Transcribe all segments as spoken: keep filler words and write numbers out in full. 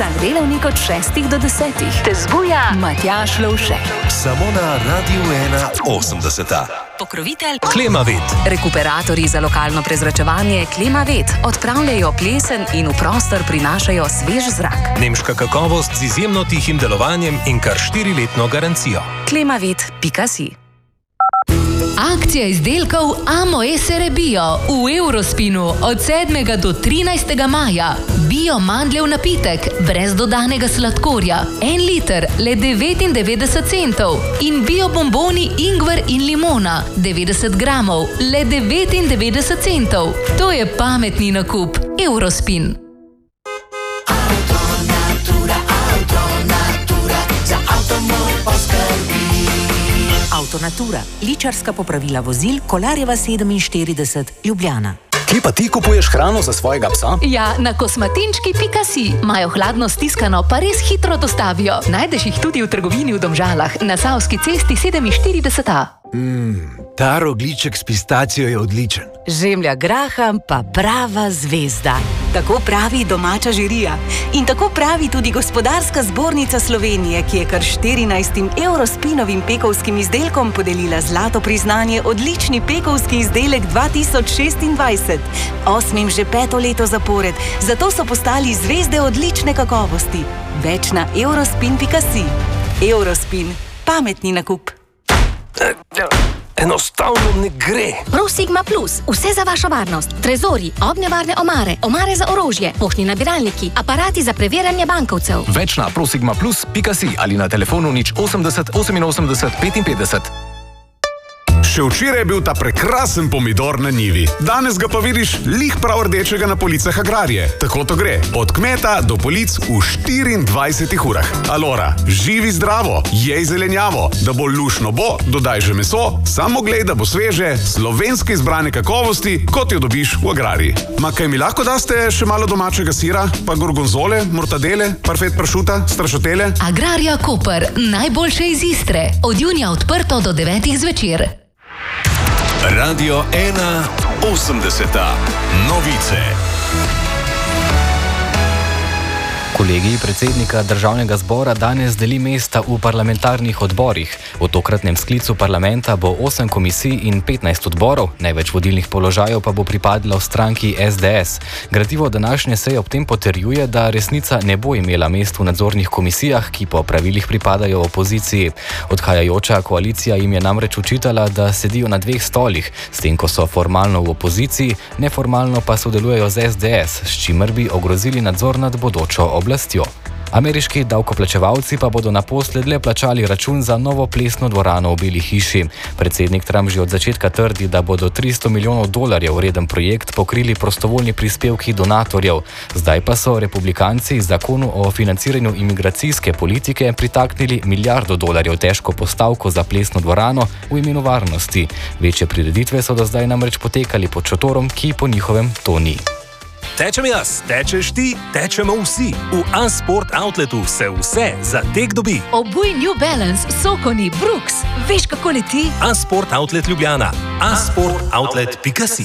Vsak delavnik od šestih do desetih te zbuja Matjaž Lovšek. Samo na Radiu ena osemdeseta. Pokrovitelj Klimavet. Rekuperatorji za lokalno prezračevanje Klimavet odpravljajo plesen in v prostor prinašajo svež zrak. Nemška kakovost z izjemno tihim delovanjem in kar štiriletno garancijo. klimavet pika si. Akcija izdelkov Amoesere Bio v Eurospinu od sedmega do trinajstega maja. Bio mandljev napitek, brez dodanega sladkorja, en liter, le devetindevetdeset centov. In bio bomboni ingver in limona, devetdeset gramov, le devetindevetdeset centov. To je pametni nakup. Eurospin. Avtonatura, ličarska popravila vozil, Kolarjeva sedeminštirideset, Ljubljana. Kje pa ti kupuješ hrano za svojega psa? Ja, na kosmatinčki pika si. Imajo hladno stiskano, pa res hitro dostavijo. Najdeš jih tudi v trgovini v Domžalah, na Savski cesti sedeminštirideset A. Mmm, ta rogljiček s pistacijo je odličen. Žemlja graham pa prava zvezda. Tako pravi domača žirija. In tako pravi tudi Gospodarska zbornica Slovenije, ki je kar štirinajstim Eurospinovim pekovskim izdelkom podelila zlato priznanje odlični pekovski izdelek dva tisoč šestindvajset. Osmim že peto leto zapored, zato so postali zvezde odlične kakovosti. Več na eurospin pika si. Eurospin. Pametni nakup. Enostavno ne gre. Prosigma Plus, vse za vašo varnost. Trezori, ognjevarne omare, omare za orožje, poštni nabiralniki, aparati za preverjanje bankovcev. Več na prosigma plus pika si ali na telefonu nič osemdeset oseminosemdeset petinpetdeset. Še včeraj je bil ta prekrasen pomidor na njivi. Danes ga pa vidiš lih prav rdečega na policah Agrarije. Tako to gre. Od kmeta do polic v štiriindvajsetih urah. Alora, živi zdravo, jej zelenjavo. Da bo lušno bo, dodaj že meso, samo glej, da bo sveže, slovenske izbrane kakovosti, kot jo dobiš v Agrariji. Ma kaj mi lahko daste še malo domačega sira, pa gorgonzole, mortadele, parfet pršuta, strašotele? Agrarija Koper, najboljše iz Istre. Od junija odprto do devetih zvečer. Radio ena osemdeseta. Novice. Kolegij predsednika Državnega zbora danes deli mesta v parlamentarnih odborih. V tokratnem sklicu parlamenta bo osem komisij in petnajst odborov, največ vodilnih položajev pa bo pripadlo stranki es de es. Gradivo današnje seje ob tem potrjuje, da resnica ne bo imela mest v nadzornih komisijah, ki po pravilih pripadajo opoziciji. Odhajajoča koalicija jim je namreč učitala, da sedijo na dveh stolih, s tem, ko so formalno v opoziciji, neformalno pa sodelujejo z es de es, s čimer bi ogrozili nadzor nad bodočo oblastjo. Ameriški davkoplačevalci pa bodo naposled le plačali račun za novo plesno dvorano v Beli hiši. Predsednik Trump že od začetka trdi, da bodo tristo milijonov dolarjev vreden projekt pokrili prostovoljni prispevki donatorjev. Zdaj pa so republikanci z zakonu o financiranju imigracijske politike pritaknili milijardo dolarjev težko postavko za plesno dvorano v imenu varnosti. Večje prireditve so do zdaj namreč potekali pod šotorom, ki po njihovem to ni. Tečem jaz, tečeš ti, tečemo vsi. V Unsport Outletu se vse za tek dobi. Obuj New Balance, Sokoni, Brooks. Veš, kako leti? Unsport Outlet Ljubljana. unsport outlet pika si.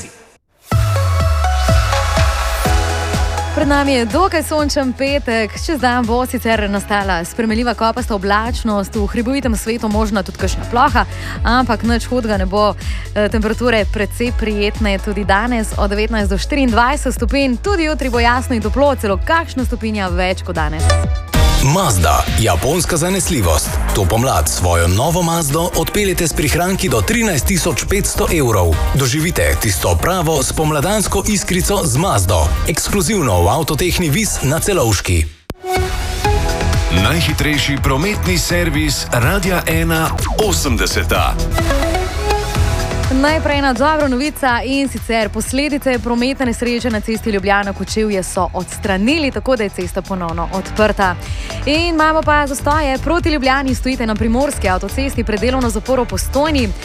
Pred nami je dokaj sončen petek, čez dan bo sicer nastala spremenljiva kopasta oblačnost, v hribovitem svetu možna tudi kakšna ploha, ampak nič hudega ne bo. Temperature precej prijetne tudi danes, od devetnajst do štiriindvajset stopinj, tudi jutri bo jasno in toplo, celo kakšna stopinja več kot danes. Mazda, japonska zanesljivost. To pomlad svojo novo Mazdo odpeljete s prihranki do trinajst tisoč petsto evrov. Doživite tisto pravo spomladansko iskrico z Mazdo. Ekskluzivno v Avtotehni Vis na Celovški. Najhitrejši prometni servis Radia ena osemdeseta. Najprej ena dobra novica in sicer posledice prometne nesreče na cesti Ljubljana-Kočevje so odstranili, tako da je cesta ponovno odprta. In imamo pa zastoje proti Ljubljani, stojite na primorski avtocesti pred delovno zaporo v Postojni.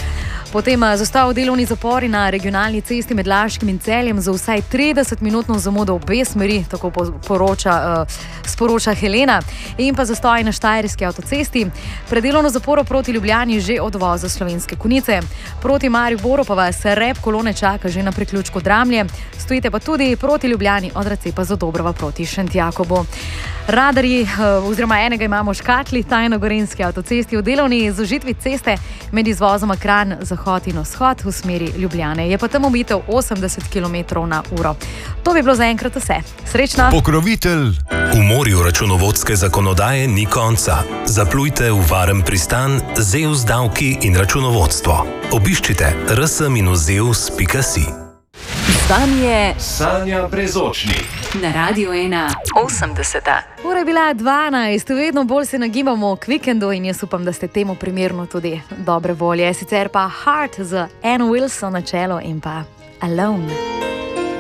Potem zostal delovni zapori na regionalni cesti med Laškim in Celjem za vsaj trideset minutno zamudo v obe smeri, tako poroča, uh, sporoča Helena, in pa zastoj na Štajerski avtocesti. Pred delovno zaporo proti Ljubljani že odvoza Slovenske Konjice. Proti Mariboru pa vas rep kolone čaka že na priključku Dramlje. Stojite pa tudi proti Ljubljani od Racepa za Dobrova proti Šentjakobu. Radarji, oziroma enega imamo v škatli, Tajno-Gorenjski avtocesti v delovni zožitvi ceste med izvozoma Kranj, zahod in vzhod v smeri Ljubljane. Je pa tam omejitev osemdeset kilometrov na uro. To bi bilo zaenkrat vse. Srečno! Pokrovitelj! V morju računovodske zakonodaje ni konca. Zaplujte v varen pristan Zeus davki in računovodstvo. Obiščite r s dash zeus pika si. Z vami je Sanja Brezočnik. na Radiu ena osemdeseta. Ura je bila dvanajst, vedno bolj se nagibamo k vikendu in jaz upam, da ste temu primerno tudi dobre volje. Sicer pa Heart z Ann Wilson na čelo in pa Alone.